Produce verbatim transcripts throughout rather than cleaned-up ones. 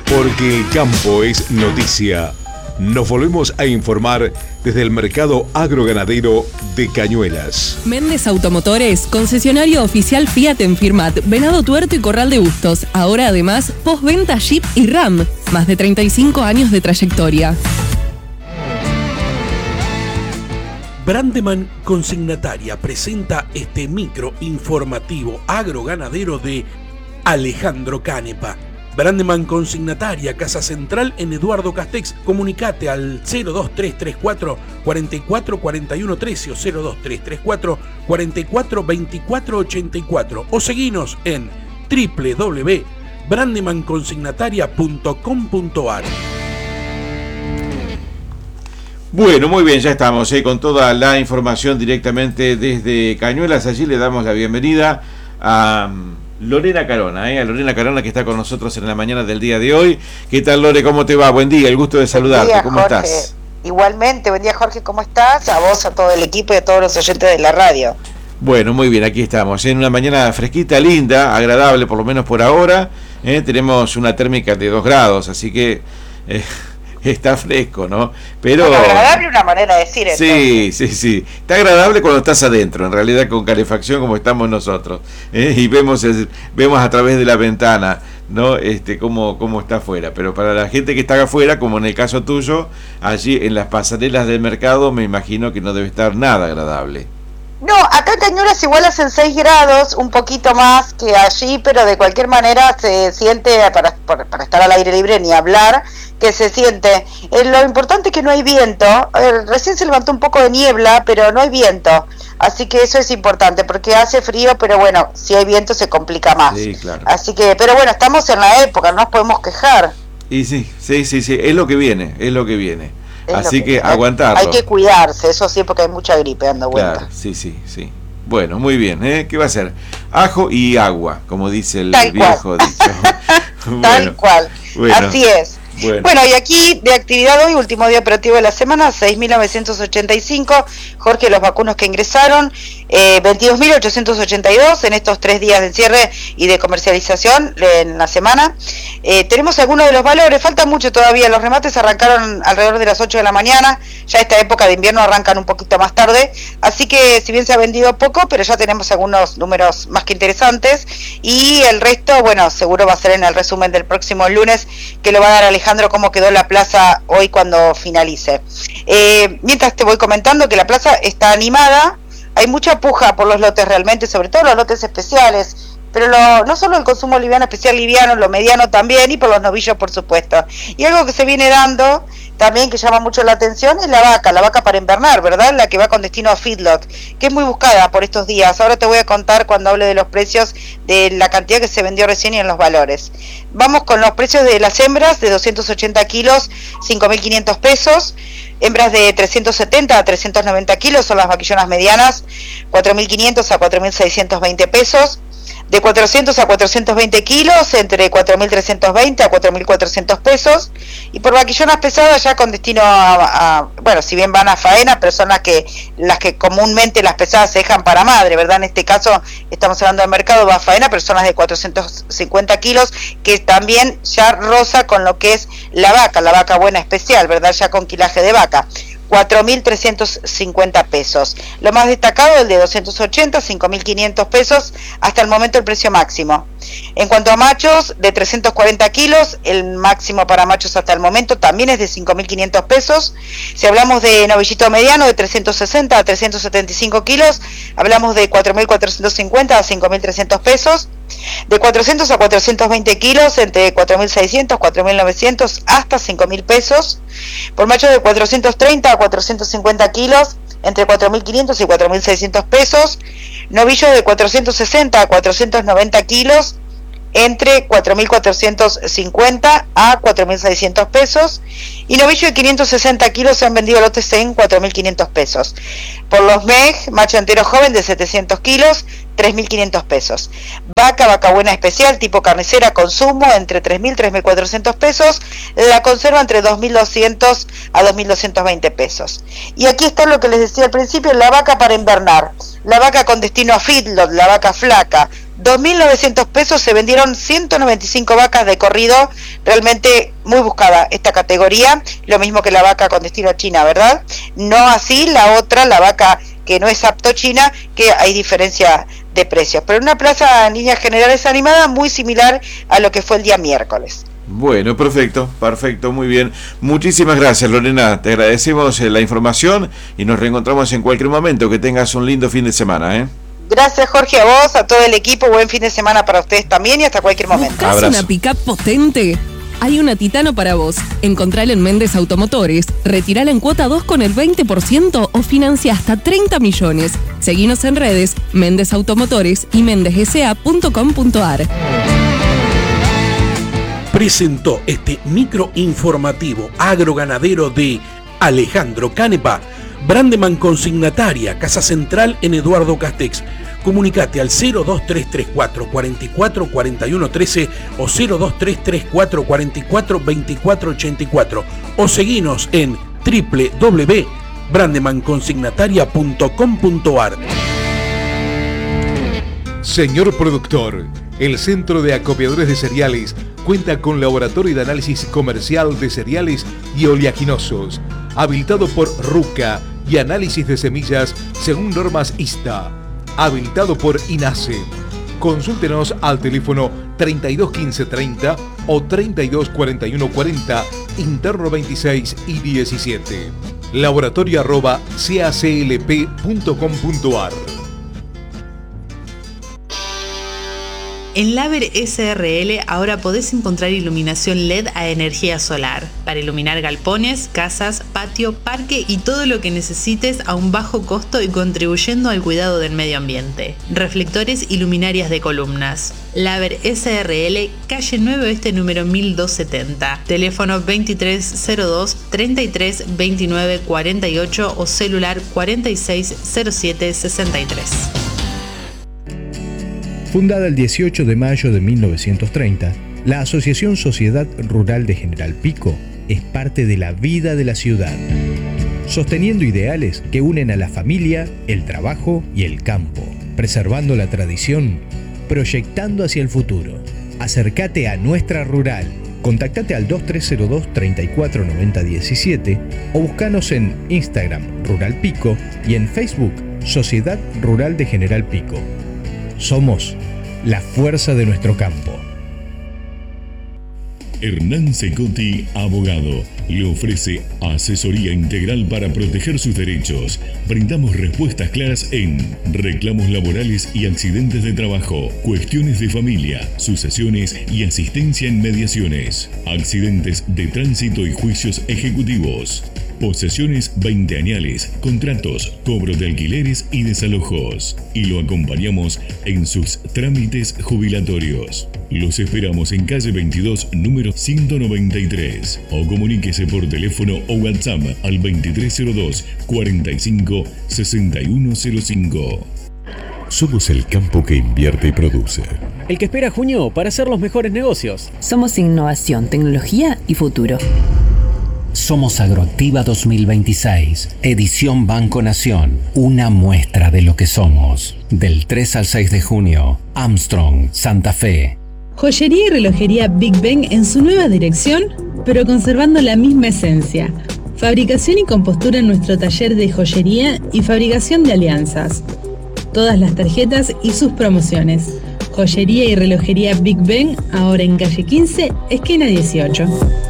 Porque el campo es noticia. Nos volvemos a informar desde el mercado agroganadero de Cañuelas. Méndez Automotores, concesionario oficial Fiat en Firmat, Venado Tuerto y Corral de Bustos. Ahora además, postventa Jeep y Ram. Más de treinta y cinco años de trayectoria. Brandeman Consignataria presenta este micro informativo agroganadero de Alejandro Canepa. Brandeman Consignataria, Casa Central en Eduardo Castex. Comunicate al cero dos tres tres cuatro, cuatro cuatro cuatro uno uno tres o cero dos tres tres cuatro, cuatro cuatro dos cuatro ocho cuatro o seguinos en doble u doble u doble u punto brandeman consignataria punto com punto a r. Bueno, muy bien, ya estamos eh, con toda la información directamente desde Cañuelas. Allí le damos la bienvenida a Lorena Carona, eh, a Lorena Carona que está con nosotros en la mañana del día de hoy. ¿Qué tal, Lore? ¿Cómo te va? Buen día, el gusto de saludarte. Buen día, ¿Cómo Jorge. estás? Igualmente, buen día, Jorge, ¿cómo estás? A vos, a todo el equipo y a todos los oyentes de la radio. Bueno, muy bien, aquí estamos, en una mañana fresquita, linda, agradable, por lo menos por ahora. Eh, tenemos una térmica de dos grados, así que eh, está fresco, ¿no? Pero bueno, agradable una manera de decir eso. Sí, sí, sí. Está agradable cuando estás adentro, en realidad con calefacción como estamos nosotros. ¿eh? Y vemos el, vemos a través de la ventana, ¿no? Este, cómo, cómo está afuera. Pero para la gente que está afuera, como en el caso tuyo, allí en las pasarelas del mercado, me imagino que no debe estar nada agradable. No, acá en Cañuelas igual hacen seis grados, un poquito más que allí, pero de cualquier manera se siente, para, para, para estar al aire libre ni hablar, que se siente. Eh, lo importante es que no hay viento. Eh, recién se levantó un poco de niebla, pero no hay viento. Así que eso es importante, porque hace frío, pero bueno, si hay viento se complica más. Sí, claro. Así que, pero bueno, estamos en la época, no nos podemos quejar. Y sí, sí, sí, sí, es lo que viene, es lo que viene. Es Así que, que aguantarlo. Hay que cuidarse, eso sí, porque hay mucha gripe dando vuelta. Claro, sí, sí, sí. Bueno, muy bien, ¿eh? ¿Qué va a ser? Ajo y agua, como dice el Tal viejo cual. dicho. Bueno, Tal cual, bueno, así es. Bueno. Bueno, y aquí de actividad hoy, último día operativo de la semana, seis mil novecientos ochenta y cinco, Jorge, los vacunos que ingresaron, eh, veintidós mil ochocientos ochenta y dos en estos tres días de encierre y de comercialización en la semana. Eh, tenemos algunos de los valores, falta mucho todavía, los remates arrancaron alrededor de las ocho de la mañana, ya esta época de invierno arrancan un poquito más tarde, así que si bien se ha vendido poco, pero ya tenemos algunos números más que interesantes, y el resto, bueno, seguro va a ser en el resumen del próximo lunes, que lo va a dar Alejandro cómo quedó la plaza hoy cuando finalice. Eh, mientras te voy comentando que la plaza está animada, hay mucha puja por los lotes realmente, sobre todo los lotes especiales, pero lo, no solo el consumo liviano, especial liviano, lo mediano también, y por los novillos por supuesto. Y algo que se viene dando también que llama mucho la atención es la vaca, la vaca para invernar, ¿verdad? La que va con destino a feedlot, que es muy buscada por estos días. Ahora te voy a contar cuando hable de los precios, de la cantidad que se vendió recién y en los valores. Vamos con los precios de las hembras de doscientos ochenta kilos, cinco mil quinientos pesos. Hembras de trescientos setenta a trescientos noventa kilos son las vaquillonas medianas, cuatro mil quinientos a cuatro mil seiscientos veinte pesos. De cuatrocientos a cuatrocientos veinte kilos, entre cuatro mil trescientos veinte a cuatro mil cuatrocientos pesos. Y por vaquillonas pesadas ya con destino a, a, bueno, si bien van a faena, pero son las que las que comúnmente las pesadas se dejan para madre, ¿verdad? En este caso estamos hablando del mercado, va a faena, pero son las de cuatrocientos cincuenta kilos, que también ya roza con lo que es la vaca, la vaca buena especial, ¿verdad? Ya con quilaje de vaca. cuatro mil trescientos cincuenta pesos. Lo más destacado, el de doscientos ochenta, cinco mil quinientos pesos, hasta el momento el precio máximo. En cuanto a machos, de trescientos cuarenta kilos, el máximo para machos hasta el momento también es de cinco mil quinientos pesos. Si hablamos de novillito mediano, de trescientos sesenta a trescientos setenta y cinco kilos, hablamos de cuatro mil cuatrocientos cincuenta a cinco mil trescientos pesos. De cuatrocientos a cuatrocientos veinte kilos, entre cuatro mil seiscientos, cuatro mil novecientos hasta cinco mil pesos. Por machos de cuatrocientos treinta a cuatrocientos cincuenta kilos, entre cuatro mil quinientos y cuatro mil seiscientos pesos. Novillos de cuatrocientos sesenta a cuatrocientos noventa kilos, entre cuatro mil cuatrocientos cincuenta a cuatro mil seiscientos pesos. Y novillo de quinientos sesenta kilos se han vendido lotes en cuatro mil quinientos pesos. Por los M E G, macho entero joven de setecientos kilos, tres mil quinientos pesos. Vaca, vaca buena especial, tipo carnicera, consumo, entre tres mil y tres mil cuatrocientos pesos. La conserva entre dos mil doscientos a dos mil doscientos veinte pesos. Y aquí está lo que les decía al principio, la vaca para invernar. La vaca con destino a feedlot, la vaca flaca, dos mil novecientos pesos, se vendieron ciento noventa y cinco vacas de corrido, realmente muy buscada esta categoría, lo mismo que la vaca con destino a China, ¿verdad? No así la otra, la vaca que no es apto China, que hay diferencia de precios, pero una plaza en líneas generales animada muy similar a lo que fue el día miércoles. Bueno, perfecto, perfecto, muy bien. Muchísimas gracias, Lorena. Te agradecemos la información y nos reencontramos en cualquier momento. Que tengas un lindo fin de semana, ¿eh? Gracias, Jorge, a vos, a todo el equipo. Buen fin de semana para ustedes también y hasta cualquier momento. ¿Buscás Abrazo. una pick-up potente? Hay una Titano para vos. Encontrala en Méndez Automotores. Retirala en cuota dos con el veinte por ciento o financia hasta treinta millones. Seguinos en redes, Méndez Automotores y méndez s a punto com punto a r. Presentó este microinformativo agroganadero de Alejandro Canepa, Brandeman Consignataria, Casa Central en Eduardo Castex. Comunicate al cero dos tres tres cuatro cuatro cuatro cuatro uno uno tres o cero dos tres tres cuatro cuatro cuatro dos cuatro ocho cuatro o seguinos en doble u doble u doble u punto brandeman consignataria punto com punto a r. Señor productor, el Centro de Acopiadores de Cereales cuenta con laboratorio de análisis comercial de cereales y oleaginosos, habilitado por RUCA y análisis de semillas según normas ISTA, habilitado por INASE. Consúltenos al teléfono treinta y dos quince treinta o treinta y dos cuarenta y uno cuarenta, interno veintiséis y diecisiete. Laboratorio arroba caclp punto com punto a r. En Laver S R L ahora podés encontrar iluminación L E D a energía solar para iluminar galpones, casas, patio, parque y todo lo que necesites a un bajo costo y contribuyendo al cuidado del medio ambiente. Reflectores y luminarias de columnas. Laver S R L, calle nueve Oeste número mil doscientos setenta. Teléfono veintitrés cero dos, treinta y tres veintinueve cuarenta y ocho o celular cuarenta y seis cero siete sesenta y tres. Fundada el dieciocho de mayo de mil novecientos treinta, la Asociación Sociedad Rural de General Pico es parte de la vida de la ciudad, sosteniendo ideales que unen a la familia, el trabajo y el campo, preservando la tradición, proyectando hacia el futuro. Acércate a nuestra rural. Contactate al dos tres cero dos, treinta y cuatro noventa diecisiete o búscanos en Instagram Rural Pico y en Facebook Sociedad Rural de General Pico. Somos la fuerza de nuestro campo. Hernán Secotti, abogado, le ofrece asesoría integral para proteger sus derechos. Brindamos respuestas claras en reclamos laborales y accidentes de trabajo, cuestiones de familia, sucesiones y asistencia en mediaciones, accidentes de tránsito y juicios ejecutivos, posesiones veinteañales, contratos, cobro de alquileres y desalojos. Y lo acompañamos en sus trámites jubilatorios. Los esperamos en calle veintidós, número ciento noventa y tres. O comuníquese por teléfono o WhatsApp al veintitrés cero dos, cuarenta y cinco, sesenta y uno cero cinco. Somos el campo que invierte y produce. El que espera junio para hacer los mejores negocios. Somos innovación, tecnología y futuro. Somos Agroactiva dos mil veintiséis, edición Banco Nación, una muestra de lo que somos. Del tres al seis de junio, Armstrong, Santa Fe. Joyería y relojería Big Ben en su nueva dirección, pero conservando la misma esencia. Fabricación y compostura en nuestro taller de joyería y fabricación de alianzas. Todas las tarjetas y sus promociones. Joyería y relojería Big Ben, ahora en calle quince, esquina dieciocho.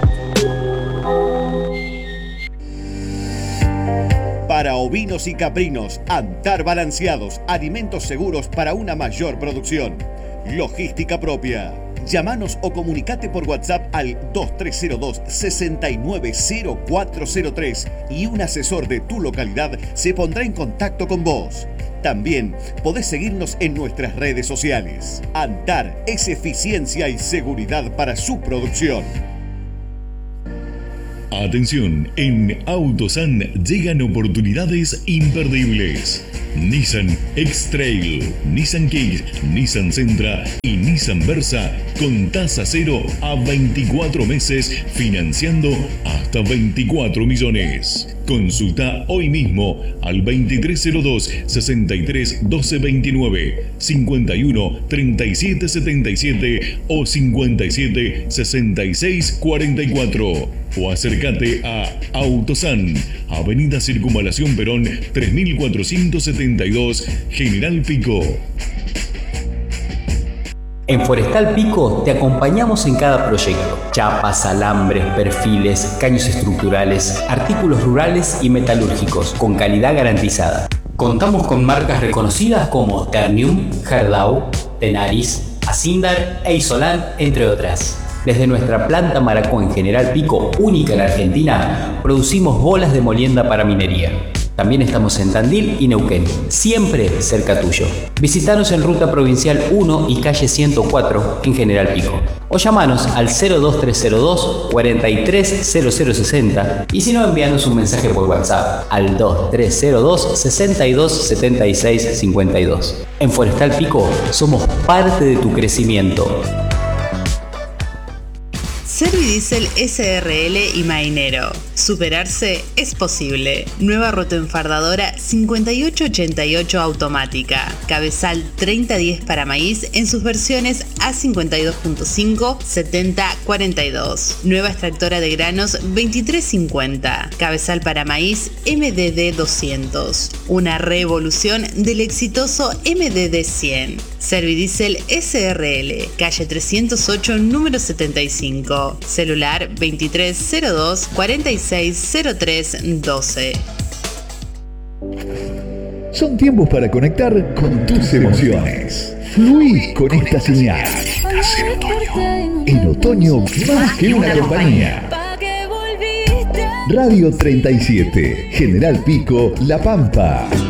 Para ovinos y caprinos, Antar Balanceados, alimentos seguros para una mayor producción. Logística propia. Llámanos o comunicate por WhatsApp al dos tres cero dos, seis nueve cero cuatro cero tres y un asesor de tu localidad se pondrá en contacto con vos. También podés seguirnos en nuestras redes sociales. Antar es eficiencia y seguridad para su producción. Atención, en Autosan llegan oportunidades imperdibles. Nissan X-Trail, Nissan Kicks, Nissan Sentra y Nissan Versa con tasa cero a veinticuatro meses, financiando hasta veinticuatro millones. Consulta hoy mismo al veintitrés cero dos, sesenta y tres, doce veintinueve, cincuenta y uno, treinta y siete setenta y siete o cincuenta y siete, sesenta y seis cuarenta y cuatro. O acércate a Autosan, Avenida Circunvalación Perón tres mil cuatrocientos setenta y dos, General Pico. En Forestal Pico te acompañamos en cada proyecto. Chapas, alambres, perfiles, caños estructurales, artículos rurales y metalúrgicos con calidad garantizada. Contamos con marcas reconocidas como Ternium, Gerdau, Tenaris, Asindar e Isolan, entre otras. Desde nuestra planta Maracó en General Pico, única en Argentina, producimos bolas de molienda para minería. También estamos en Tandil y Neuquén, siempre cerca tuyo. Visítanos en Ruta Provincial uno y calle ciento cuatro en General Pico. O llamanos al cero dos tres cero dos, cuarenta y tres cero cero sesenta y si no, envíanos un mensaje por WhatsApp al dos tres cero dos, sesenta y dos, setenta y seis cincuenta y dos. En Forestal Pico somos parte de tu crecimiento. Servidiesel S R L y Mainero. Superarse es posible. Nueva rotoenfardadora cincuenta y ocho ochenta y ocho automática. Cabezal treinta diez para maíz en sus versiones A cincuenta y dos punto cinco, setenta cuarenta y dos. Nueva extractora de granos veintitrés cincuenta. Cabezal para maíz M D D doscientos. Una revolución del exitoso M D D cien. Servidiesel S R L, calle trescientos ocho, número setenta y cinco. Celular veintitrés cero dos, cuarenta y seis cero tres doce. Son tiempos para conectar con tus emociones. Fluí con esta señal. En otoño. En otoño, más que una compañía. Radio treinta y siete, General Pico, La Pampa.